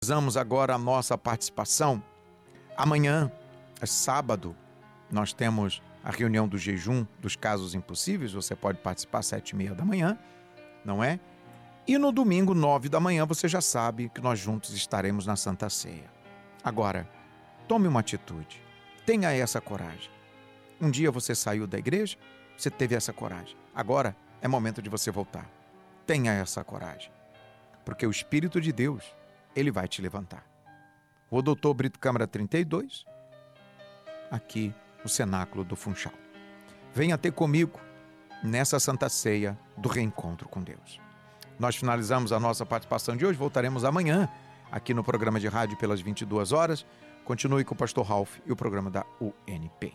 Finalizamos agora a nossa participação. Amanhã, é sábado, nós temos a reunião do jejum dos casos impossíveis. Você pode participar às 7h30 da manhã, não é? E no domingo, 9 da manhã, você já sabe que nós juntos estaremos na Santa Ceia. Agora, tome uma atitude. Tenha essa coragem. Um dia você saiu da igreja, você teve essa coragem. Agora é momento de você voltar. Tenha essa coragem. Porque o Espírito de Deus, ele vai te levantar. O Doutor Brito Câmara 32, aqui no Cenáculo do Funchal. Venha ter comigo nessa Santa Ceia do reencontro com Deus. Nós finalizamos a nossa participação de hoje, voltaremos amanhã aqui no programa de rádio pelas 22 horas. Continue com o Pastor Ralph e o programa da UNP.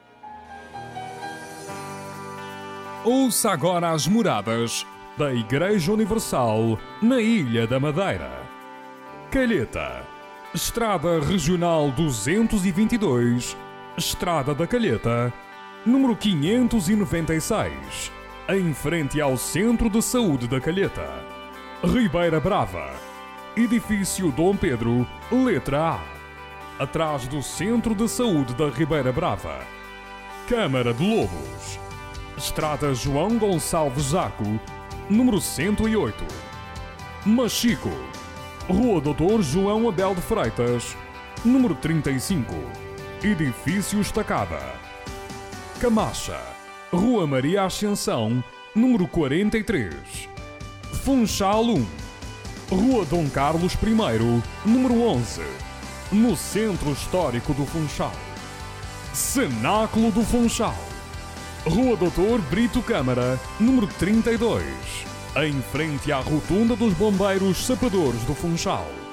Ouça agora as moradas da Igreja Universal na Ilha da Madeira. Calheta, Estrada Regional 222, Estrada da Calheta, número 596, em frente ao Centro de Saúde da Calheta. Ribeira Brava, Edifício Dom Pedro, letra A, atrás do Centro de Saúde da Ribeira Brava. Câmara de Lobos, Estrada João Gonçalves Zaco, número 108. Machico, Rua Doutor João Abel de Freitas, número 35, Edifício Estacada. Camacha, Rua Maria Ascensão, número 43. Funchal 1, Rua Dom Carlos I, número 11, no Centro Histórico do Funchal. Cenáculo do Funchal, Rua Doutor Brito Câmara, número 32, em frente à Rotunda dos Bombeiros Sapadores do Funchal.